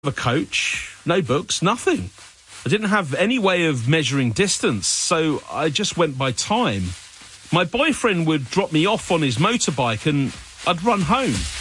a coach, no books, nothing. I didn't have any way of measuring distance, so I just went by time. My boyfriend would drop me off on his motorbike and I'd run home.